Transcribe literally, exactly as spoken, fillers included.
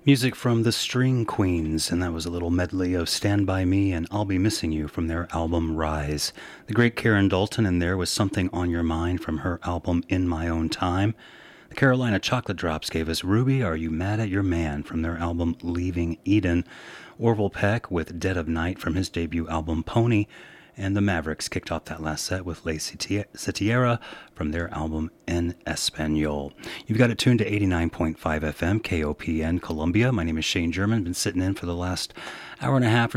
Music from the String Queens, and that was a little medley of Stand By Me and I'll Be Missing You from their album Rise. The great Karen Dalton in there was Something on Your Mind from her album In My Own Time. The Carolina Chocolate Drops gave us Ruby, Are You Mad at Your Man from their album Leaving Eden. Orville Peck with Dead of Night from his debut album Pony. And the Mavericks kicked off that last set with La Setiera from their album En Espanol. You've got it tuned to eighty-nine point five F M, K O P N, Columbia. My name is Shane German. Been sitting in for the last hour and a half